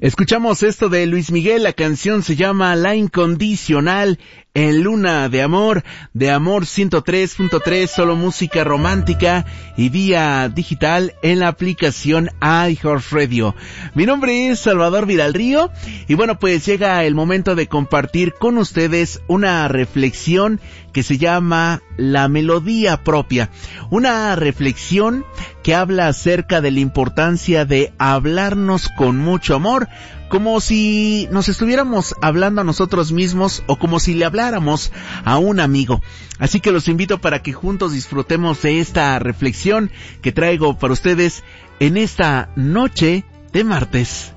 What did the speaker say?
Escuchamos esto de Luis Miguel, la canción se llama La Incondicional, en Luna de Amor 103.3, solo música romántica y vía digital en la aplicación iHeartRadio. Mi nombre es Salvador Vidal-Río y bueno, pues llega el momento de compartir con ustedes una reflexión que se llama La Melodía Propia. Una reflexión que habla acerca de la importancia de hablarnos con mucho amor, como si nos estuviéramos hablando a nosotros mismos o como si le habláramos a un amigo. Así que los invito para que juntos disfrutemos de esta reflexión que traigo para ustedes en esta noche de martes.